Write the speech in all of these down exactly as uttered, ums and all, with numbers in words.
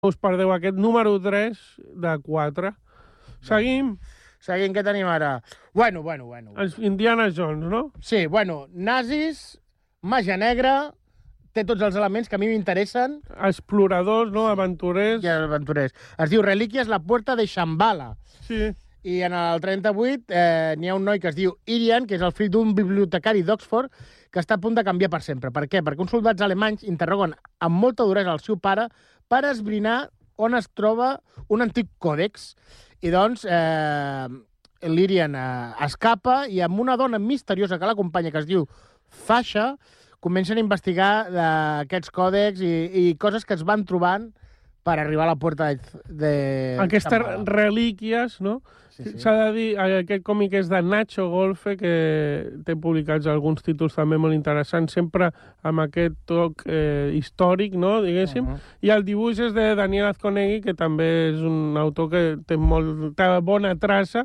us perdeu aquest número tres de quatre. Seguim. Seguim, què tenim ara? Bueno, bueno, bueno. Els Indiana Jones, no? Sí, bueno, nazis, màgia negra, té tots els elements que a mi m'interessen. Exploradors, no? Aventurers. I aventurers. Es diu Relíquies, la puerta de Shambhala. Sí. I en el trenta-vuit eh, n'hi ha un noi que es diu Irian, que és el fill d'un bibliotecari d'Oxford, que està a punt de canviar per sempre. Per què? Perquè uns soldats alemanys interroguen amb molta duresa el seu pare per esbrinar on es troba un antic còdex. I doncs eh, l'Irian eh, escapa i amb una dona misteriosa que l'acompanya, que es diu Zasha, comencen a investigar eh, aquests còdecs i, i coses que es van trobant per arribar a la puerta de... de Aquestes Shambhala. relíquies, no? Sí, sí. S'ha de dir, aquest còmic és de Nacho Golfe, que té publicats alguns títols també molt interessants, sempre amb aquest toc eh, històric, no?, diguéssim. Uh -huh. I el dibuix és de Daniel Azconegui, que també és un autor que té molta bona traça.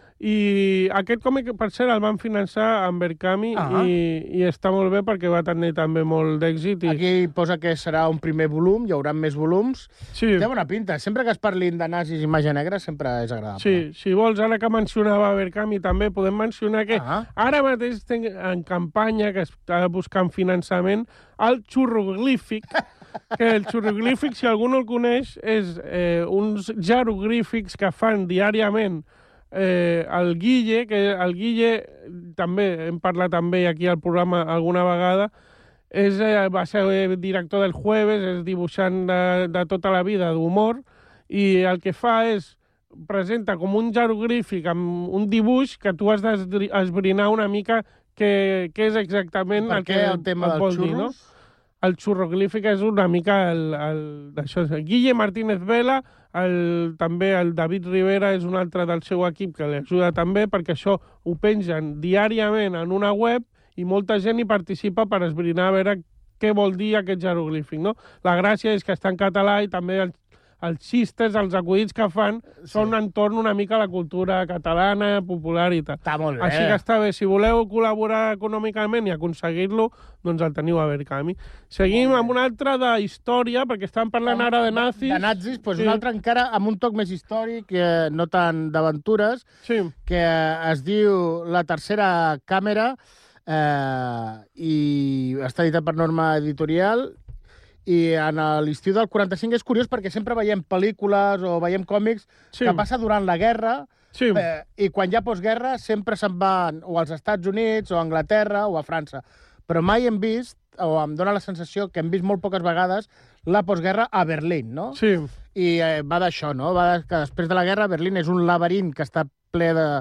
I aquest còmic, per cert, el van finançar amb Berkami uh -huh. i, i està molt bé perquè va tenir també molt d'èxit. I... Aquí posa que serà un primer volum, hi haurà més volums. Sí. Té bona pinta. Sempre que es parlin de nazis i màgia negra sempre és agradable. Sí, si vols, ara que mencionava Berkami també, podem mencionar que Ah. ara mateix tenc en campanya, que està buscant finançament, el xurroglífic, que el xurroglífic, si algú no el coneix, és eh, uns jeroglífics que fan diàriament Eh, el Guille, que el Guille també, hem parlat també aquí al programa alguna vegada, és, eh, va ser director del Jueves, és dibuixant de, de tota la vida d'humor, i el que fa és presenta com un jeroglífic amb un dibuix que tu has d'esbrinar una mica què, què és exactament Per el què que el tema et dels vol dir, no? xurros? El xurroglífic és una mica el, el, d'això. Guille Martínez Vela, el, també el David Rivera és un altre del seu equip que li ajuda també, perquè això ho pengen diàriament en una web i molta gent hi participa per esbrinar a veure què vol dir aquest jeroglífic, no? La gràcia és que està en català i també el, els xistes, els acudits que fan sí. són entorn una mica a la cultura catalana, popular i tal. Està molt bé. Així que està bé. Si voleu col·laborar econòmicament i aconseguir-lo, doncs el teniu a Berkami. Seguim amb una altra de història, perquè estan parlant ara de nazis. De nazis, doncs Sí. un altre encara amb un toc més històric, eh, no tant d'aventures, Sí. que eh, es diu La tercera càmera eh, i està editat per Norma Editorial. I en l'estiu del quaranta-cinc és curiós perquè sempre veiem pel·lícules o veiem còmics Sí. que passa durant la guerra Sí. eh, i quan hi ha postguerra sempre se'n van o als Estats Units o a Anglaterra o a França. Però mai hem vist, o em dóna la sensació que hem vist molt poques vegades, la postguerra a Berlín, no? Sí. I eh, va d'això, no? Va de, que després de la guerra Berlín és un laberint que està ple de,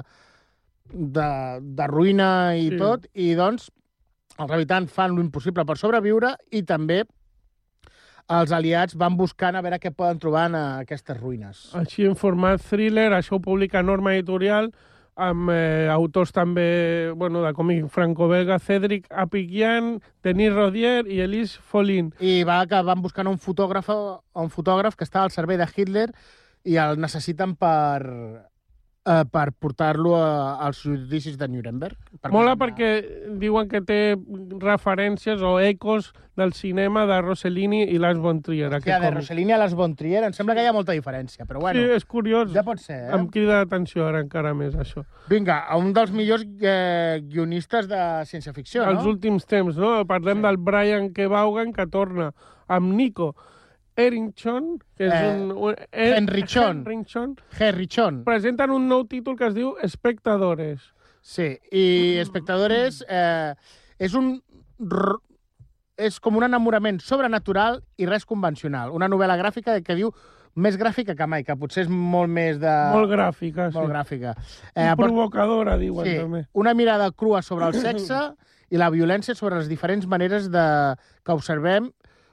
de, de ruïna i Sí. tot, i doncs els habitants fan l'impossible per sobreviure i també els aliats van buscant a veure què poden trobar en aquestes ruïnes. Així en format thriller, això ho publica Norma Editorial, amb eh, autors també, bueno, de còmic franco-belga, Cédric Apicyan, Denis Rodier i Elise Follin. I va que van buscant un fotògraf, un fotògraf que està al servei de Hitler i el necessiten per, eh, per portar-lo a- als judicis de Nuremberg. Per Mola condemnar. perquè diuen que té referències o ecos del cinema de Rossellini i Lars von Trier. Hòstia, aquest de còmic. Rossellini a les von Trier, em sembla que hi ha molta diferència, però bueno, Sí, és curiós. ja pot ser, eh? Em crida l'atenció ara encara més, això. Vinga, a un dels millors eh, guionistes de ciència-ficció, Els no? últims temps, no? Parlem Sí. del Brian K. Vaughan, que torna amb Nico Errington, que és Eh, un... un eh, Henrichon. Henrichon. Henrichon. Presenten un nou títol que es diu Espectadores. Sí, i Espectadores eh, és un... r- és com un enamorament sobrenatural i res convencional. Una novel·la gràfica que diu més gràfica que mai, que potser és molt més de... Molt gràfica, sí. Molt gràfica. I Eh, pot- provocadora, diuen sí, també. una mirada crua sobre el sexe i la violència sobre les diferents maneres de... que observem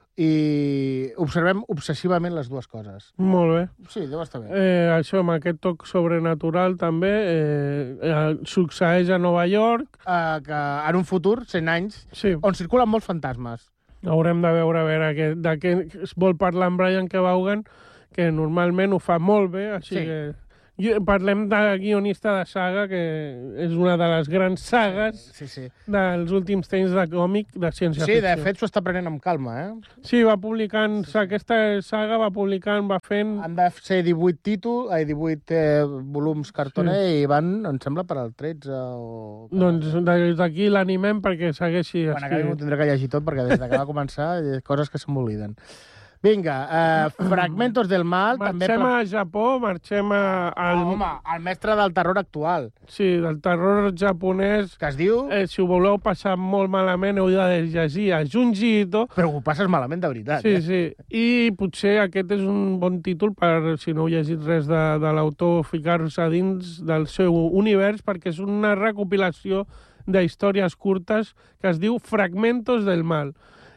i observem obsessivament les dues coses. Molt bé. Sí, deu estar bé. Eh, això, amb aquest toc sobrenatural també, eh, eh, succeeix a Nova York. Eh, que en un futur, cent anys, Sí, on circulen molts fantasmes. haurem de veure a veure què, de què es vol parlar amb Brian K. Vaughan, que normalment ho fa molt bé, així Sí. que Parlem de guionista de saga, que és una de les grans sagues sí, sí. dels últims temps de còmic de ciència-ficció. Sí, de fet s'ho està prenent amb calma, eh? Sí, va publicant, sí, sí. Aquesta saga va publicant, va fent... Han de ser divuit títols, ai, divuit eh, volums cartoner, sí. I van, em sembla, per al tretze o... Doncs des d'aquí l'animem perquè segueixi... Quan acabi m'ho tindré que llegir tot, perquè des que va començar, coses que se m'obliden. Vinga, eh, Fragmentos del Mal... Marxem també... a Japó, marxem a... Al... Ah, home, el mestre del terror actual. Sí, del terror japonès. Que es diu... Eh, si ho voleu passar molt malament, heu de llegir a Junji Ito. Però ho passes malament, de veritat. Sí, eh? sí. I potser aquest és un bon títol per, si no heu llegit res de, de l'autor, ficar-se dins del seu univers, perquè és una recopilació d'històries curtes que es diu Fragmentos del Mal.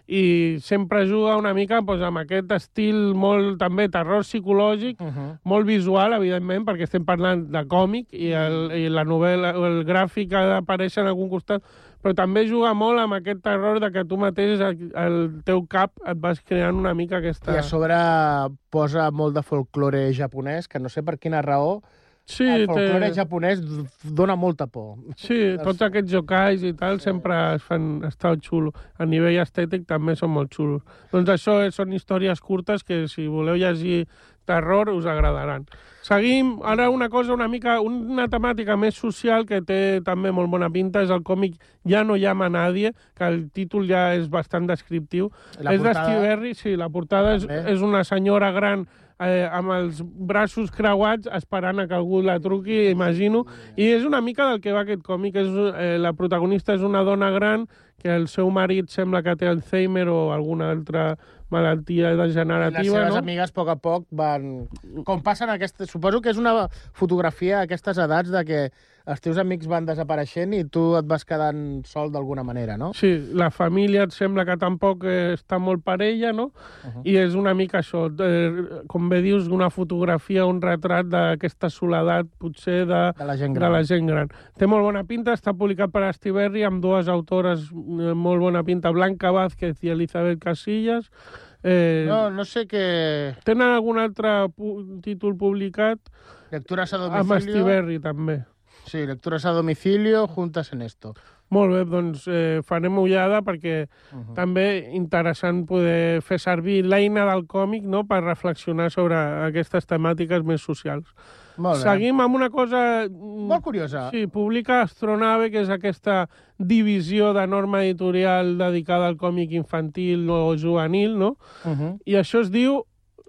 I sempre juga una mica doncs, amb aquest estil molt, també, terror psicològic, uh -huh. molt visual, evidentment, perquè estem parlant de còmic i, el, i la novel·la, el gràfic ha d'aparèixer en algun costat, però també juga molt amb aquest terror de que tu mateix, el teu cap, et vas creant una mica aquesta... I a sobre posa molt de folklore japonès, que no sé per quina raó, sí, el folklore té... japonès dona molta por. Sí, tots aquests yokais i tal sempre es fan estar xulo. A nivell estètic també són molt xulos. Doncs això són històries curtes que si voleu llegir terror us agradaran. Seguim, ara una cosa una mica, una temàtica més social que té també molt bona pinta, és el còmic Ja no llama a nadie, que el títol ja és bastant descriptiu. La és portada... d'Steve Berry, sí, la portada és, és una senyora gran eh, amb els braços creuats esperant a que algú la truqui, imagino. I és una mica del que va aquest còmic. És, eh, la protagonista és una dona gran que el seu marit sembla que té Alzheimer o alguna altra malaltia degenerativa, I les seves no? amigues, a poc a poc, van... Com passen aquestes... Suposo que és una fotografia a aquestes edats de que els teus amics van desapareixent i tu et vas quedant sol d'alguna manera, no? Sí, la família et sembla que tampoc està molt parella, no? Uh -huh. I és una mica això, de, com bé dius, una fotografia, un retrat d'aquesta soledat, potser, de, de, la gent gran. de la gent gran. Té molt bona pinta, està publicat per Steve Berry amb dues autores molt bona pinta, Blanca Vázquez i Elizabeth Casillas. Eh, no, no sé què... Tenen algun altre pu títol publicat? Lectures a domicilio. Amb Steve Berry, també. Sí, lectures a domicilio, juntas en esto. Molt bé, doncs eh, farem ullada perquè uh -huh. també interessant poder fer servir l'eina del còmic, no?, per reflexionar sobre aquestes temàtiques més socials. Molt bé. Seguim amb una cosa... Molt curiosa. Sí, publica Astronave, que és aquesta divisió de norma editorial dedicada al còmic infantil o juvenil, no? Uh -huh. I això es diu...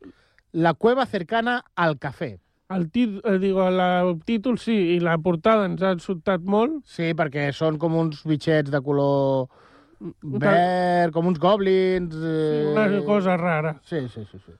La cueva cercana al cafè. El, tit eh, digo, la, el títol sí, i la portada ens ha sobtat molt. Sí, perquè són com uns bitxets de color verd, com uns goblins... Eh... Sí, una cosa rara. Sí, sí, sí. sí.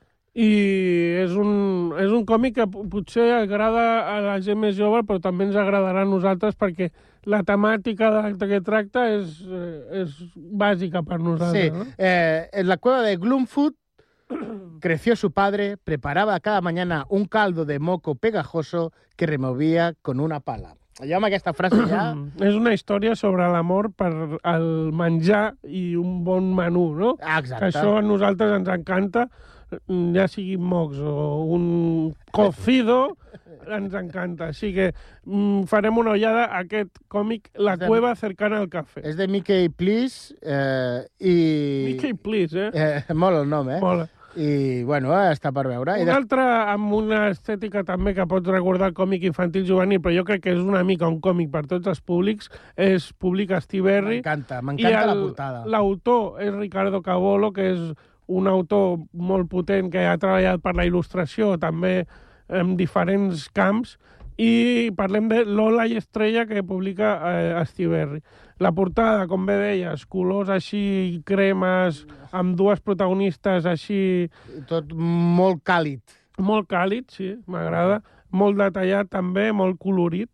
I és un, és un còmic que potser agrada a la gent més jove, però també ens agradarà a nosaltres perquè la temàtica de que tracta és, és bàsica per nosaltres. Sí, ¿no? eh, en la cueva de Gloomfoot creció su padre, preparaba cada mañana un caldo de moco pegajoso que removía con una pala. Jo amb aquesta frase ja... És una història sobre l'amor per el menjar i un bon menú, no? Exacte. Que això a nosaltres ens encanta, ja sigui mocs o un cocido, ens encanta. Així que mm, farem una ullada a aquest còmic La de... cueva cercana al cafè. És de Mickey Please eh, i... Mickey Please, eh? eh? Mola el nom, eh? Mola. I, bueno, està per veure. Un I de... altre amb una estètica també que pot recordar el còmic infantil juvenil, però jo crec que és una mica un còmic per tots els públics, és publica Steve Berry. M'encanta, m'encanta la portada. L'autor és Ricardo Cavolo, que és un autor molt potent que ha treballat per la il·lustració, també en diferents camps, i parlem de Lola i Estrella, que publica eh, Steve Berry. La portada, com bé deies, colors així, cremes, amb dues protagonistes així... Tot molt càlid. Molt càlid, sí, m'agrada. Molt detallat també, molt colorit.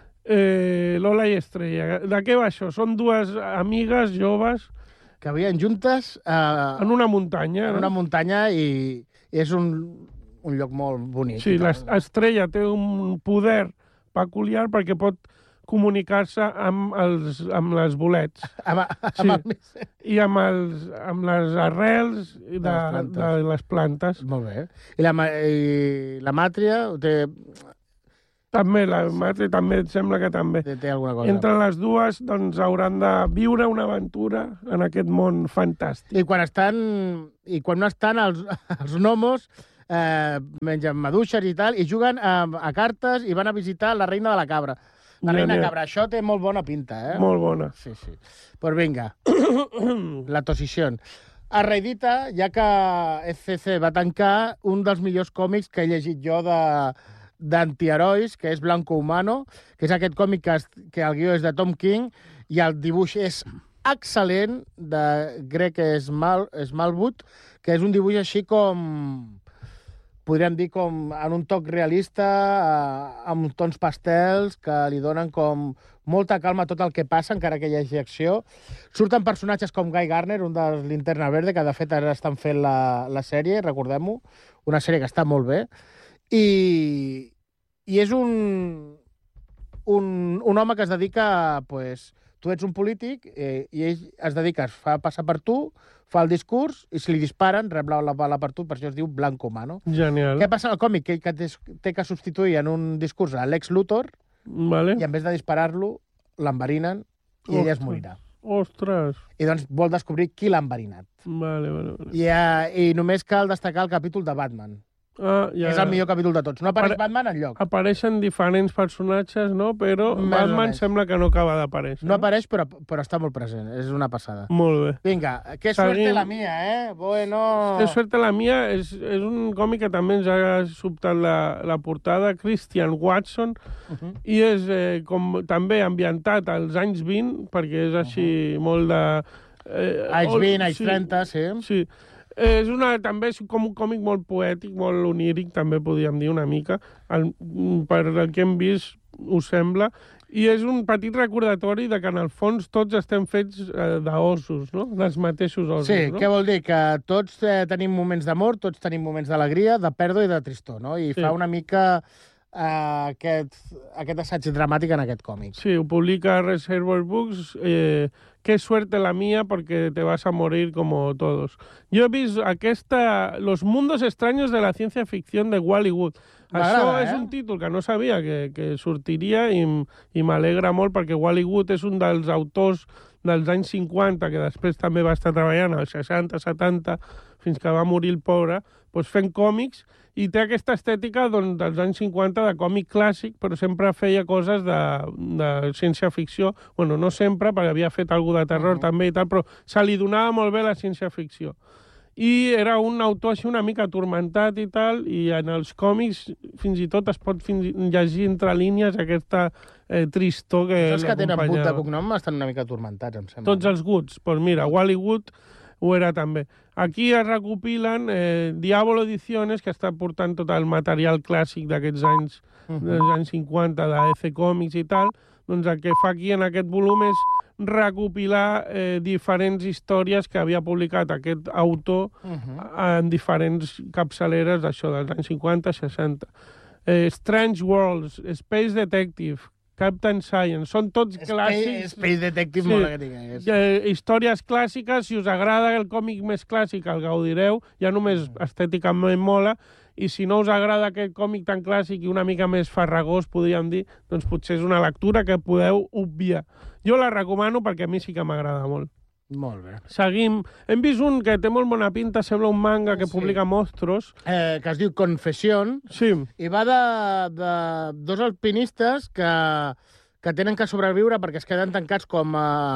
Eh, Lola i Estrella. De què va això? Són dues amigues joves... Que havien juntes... Eh, en una muntanya. En no? una muntanya i, i és un, un lloc molt bonic. Sí, l'Estrella té un poder peculiar perquè pot comunicar-se amb, els, amb les bolets. Amb, sí. amb el... I amb, els, amb les arrels de, de, les de les plantes. Molt bé. I la, i la màtria té... També, la Mate també et sembla que també. Té, té alguna cosa. Entre les dues, doncs, hauran de viure una aventura en aquest món fantàstic. I quan estan... I quan no estan, els, els gnomos eh, mengen maduixes i tal, i juguen a, a cartes i van a visitar la reina de la cabra. La Ja reina n'hi ha. cabra. Això té molt bona pinta, eh? Molt bona. Sí, sí. Pues vinga. La posició. A Reddita, ja que F C C va tancar un dels millors còmics que he llegit jo de d'antiherois, que és Blanco Humano, que és aquest còmic que, es, que el guió és de Tom King i el dibuix és excel·lent, de Greg Smal, Smallwood, que és un dibuix així com... podríem dir com en un toc realista, eh, amb tons pastels que li donen com molta calma a tot el que passa, encara que hi hagi acció. Surten personatges com Guy Garner, un dels Linterna Verde, que de fet ara estan fent la, la sèrie, recordem-ho, una sèrie que està molt bé. I, i és un, un, un home que es dedica a... Pues, tu ets un polític eh, i ell es dedica, es fa passar per tu, fa el discurs i si li disparen rep la, la bala per tu, per això es diu Blanco Humano. Genial. Què passa al còmic? Que ell que té, té que substituir en un discurs a Lex Luthor Vale. i en vez de disparar-lo, l'enverinen i ell es Ostres. morirà. Ostres. I doncs vol descobrir qui l'ha enverinat. Vale, vale, vale. I, uh, I només cal destacar el capítol de Batman. Ah, ja, És el millor capítol de tots. No apareix Apare- Batman enlloc. Apareixen diferents personatges, no? Però Més o Batman menys. sembla que no acaba d'aparèixer. No apareix, però, però està molt present. És una passada. Molt bé. Vinga, que Seguim. suerte la mía, eh? Bueno... De suerte la mia és, és un còmic que també ens ha sobtat la, la portada, Christian Watson, Uh -huh. i és eh, com també ambientat als anys vint, perquè és així uh -huh. molt de... Eh, Anys vint, anys sí, trenta, sí. Sí. És una, també és com un còmic molt poètic, molt oníric, també podríem dir una mica. El, per el que hem vist, us sembla. I és un petit recordatori de que, en el fons, tots estem fets eh, d'ossos, no? Dels mateixos ossos, Sí, no? què vol dir? Que tots eh, tenim moments d'amor, tots tenim moments d'alegria, de pèrdua i de tristor, no? I Sí. fa una mica eh, aquest, aquest assaig dramàtic en aquest còmic. Sí, ho publica Reservoir Books. Eh, qué suerte la mía porque te vas a morir como todos. Jo he vist aquesta... Los mundos extraños de la ciencia ficción de Wally Wood. Això M'agrada, és eh? un títol que no sabia que, que sortiria i, m- i m'alegra molt perquè Wally Wood és un dels autors dels anys cinquanta, que després també va estar treballant als seixanta, setanta, fins que va morir el pobre, doncs fent còmics, i té aquesta estètica doncs, dels anys cinquanta de còmic clàssic, però sempre feia coses de, de ciència-ficció. Bueno, no sempre, perquè havia fet alguna de terror Mhm. també i tal, però se li donava molt bé la ciència-ficció. I era un autor així una mica atormentat i tal, i en els còmics fins i tot es pot fins, llegir entre línies aquesta eh, tristor que Els que tenen Wood de l'acompanyava. cognom estan una mica atormentats, em sembla. Tots els Woods. Doncs pues mira, Wally Wood ho era també. Aquí es recopilen eh, Diablo Ediciones, que està portant tot el material clàssic d'aquests anys, Uh -huh. dels anys cinquanta, de E C Comics i tal. Doncs el que fa aquí en aquest volum és recopilar eh, diferents històries que havia publicat aquest autor Uh -huh. en diferents capçaleres d'això, dels anys cinquanta, seixanta. Eh, Strange Worlds, Space Detective, Captain Science, són tots clàssics. Space Detective, Sí. molt que digues. Eh, històries clàssiques, si us agrada el còmic més clàssic, el gaudireu, ja només estèticament mola, i si no us agrada aquest còmic tan clàssic i una mica més farragós, podríem dir, doncs potser és una lectura que podeu obviar. Jo la recomano perquè a mi sí que m'agrada molt. Molt bé. Seguim. Hem vist un que té molt bona pinta, sembla un manga que Sí. publica Monstros. Eh, que es diu Confession, Sí, i va de, de dos alpinistes que, que tenen que sobreviure perquè es queden tancats com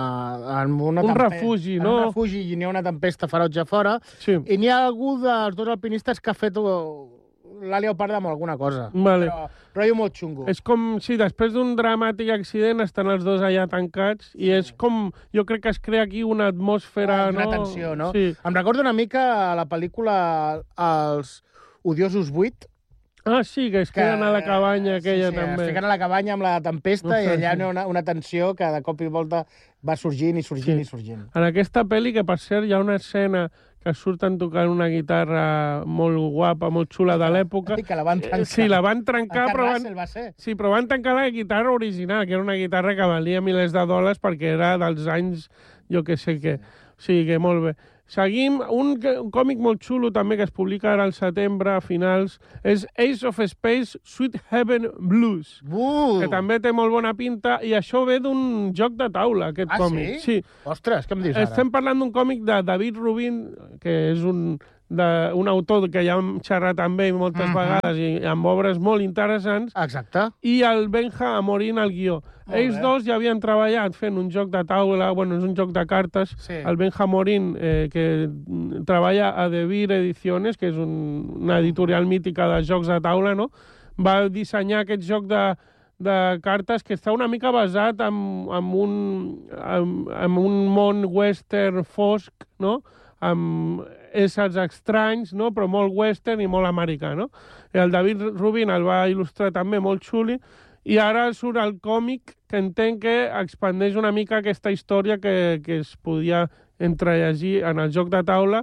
a, en una Un tempe- refugi, en no? un refugi i n'hi ha una tempesta ferotge a fora, sí. i n'hi ha algú dels dos alpinistes que ha fet uh, l'ha leoparda amb alguna cosa. Vale. Però, rotllo molt xungo. És com si després d'un dramàtic accident estan els dos allà tancats i és com... Jo crec que es crea aquí una atmosfera, Ah, una no? tensió, no? Sí. Em recorda una mica a la pel·lícula Els odiosos vuit, Ah, sí, que es que queden a la cabanya aquella sí, sí, també. es fiquen a la cabanya amb la tempesta Ostres, i allà sí. hi ha una, una tensió que de cop i volta va sorgint i sorgint Sí. i sorgint. En aquesta pel·li, que per cert hi ha una escena que surten tocant una guitarra molt guapa, molt xula de l'època. I que la van trencar. Eh, Sí, la van El trencar, Kurt però van... Russell va ser. Sí, però van tancar la guitarra original, que era una guitarra que valia milers de dòlars perquè era dels anys, jo que sé què. O sigui que molt bé. Seguim, un, un còmic molt xulo també que es publica ara al setembre, a finals, és Ace of Space Sweet Heaven Blues, Uh! que també té molt bona pinta, i això ve d'un joc de taula, aquest Ah, còmic. sí? Sí. Ostres, què em dius ara? Estem parlant d'un còmic de David Rubin, que és un, de, un autor que ja hem xerrat amb ell moltes Mhm. vegades i amb obres molt interessants, Exacte. i el Benja Amorín al guió. Molt Ells bé. dos ja havien treballat fent un joc de taula, bueno, és un joc de cartes. Sí. El Benja Amorín, eh, que mm, treballa a De Vir Ediciones, que és un, una editorial mítica de jocs de taula, no? Va dissenyar aquest joc de, de cartes que està una mica basat en, en, un, en, en un món western fosc, no? Amb éssers estranys, no? Però molt western i molt americà, no? El David Rubin el va il·lustrar també molt xuli, i ara surt el còmic que entenc que expandeix una mica aquesta història que, que es podia entrellegir en el joc de taula,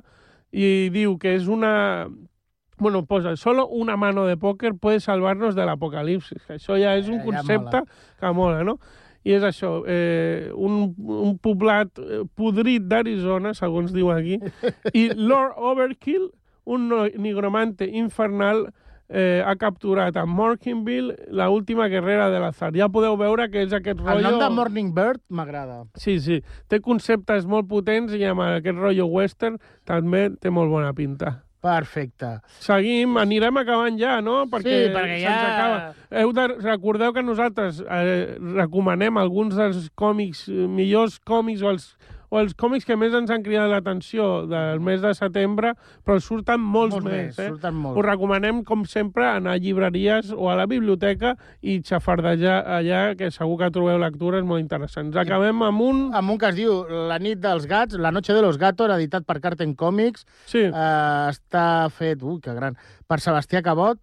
i diu que és una... Bueno, posa, solo una mano de póker puede salvarnos del apocalipsis. Això ja és un Ja concepte mola. que mola, no? I és això, eh, un, un poblat eh, podrit d'Arizona, segons diu aquí, i Lord Overkill, un no- nigromante infernal, eh, ha capturat a Morkinville la última guerrera de l'azar. Ja podeu veure que és aquest El rotllo... nom de Morning Bird m'agrada. Sí, sí. Té conceptes molt potents i amb aquest rotllo western també té molt bona pinta. Perfecte. Seguim, anirem acabant ja, no? Perquè, Sí, perquè ja- se'ns acaba. Heu de, recordeu que nosaltres eh, recomanem alguns dels còmics, eh, millors còmics o els, o els còmics que més ens han cridat l'atenció del mes de setembre, però surten molts, Molts més. més, Eh? surten molts. Us recomanem, com sempre, anar a llibreries o a la biblioteca i xafardejar allà, que segur que trobeu lectures molt interessants. Acabem amb un... Amb un que es diu La nit dels gats, La noche de los gatos, editat per Carten Comics. Sí, Eh, està fet, ui, que gran, per Sebastià Cabot.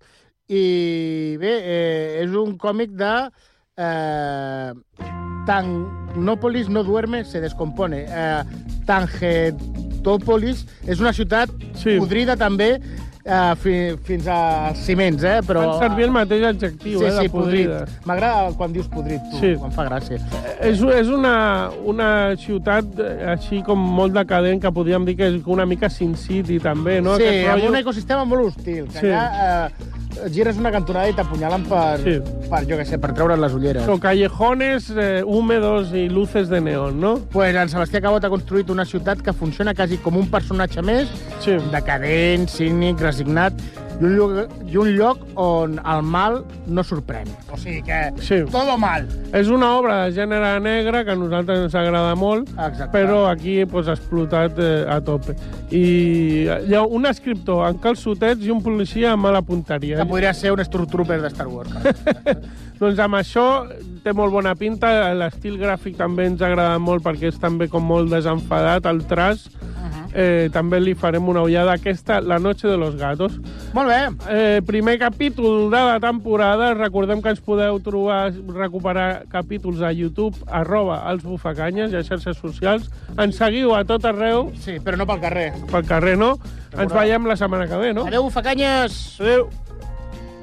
I bé, eh, és un còmic de... Eh, Tangnópolis no duerme, se descompone. Eh, Tangentópolis és una ciutat Sí. podrida també eh, fi, fins als ciments, eh? Però... fan servir el mateix adjectiu, Sí, eh, de sí, podrit. podrida. M'agrada quan dius podrit, tu. Sí. Em fa gràcia. És, és una, una ciutat eh, així com molt decadent, que podríem dir que és una mica Sin City, també, no? Sí, Aquest amb rotllo- un ecosistema molt hostil, que Sí. allà eh, gires una cantonada i t'apunyalen per, Sí. per, jo què sé, per treure't les ulleres. Son callejones eh, húmedos i luces de neón, no? Pues en Sebastià Cabot ha construït una ciutat que funciona quasi com un personatge més, Sí. decadent, cínic, resignat, i un lloc, i un lloc on el mal no sorprèn. O sigui que Sí. todo mal. És una obra de gènere negre que a nosaltres ens agrada molt, Exacte. però aquí pues, ha explotat eh, a tope. I hi ha un escriptor amb calçotets i un policia amb mala punteria. Que podria ser un Stormtrooper de Star Wars. Doncs amb això té molt bona pinta, l'estil gràfic també ens agrada molt perquè és també com molt desenfadat, el traç. Eh, també li farem una ullada aquesta, La noche de los gatos. Molt bé. Eh, primer capítol de la temporada. Recordem que ens podeu trobar, recuperar capítols a YouTube, arroba els bufacanyes i a xarxes socials. Ens seguiu a tot arreu, Sí, però no pel carrer. pel carrer, no? Ens veiem la setmana que ve, no? Adéu, bufacanyes! Adéu.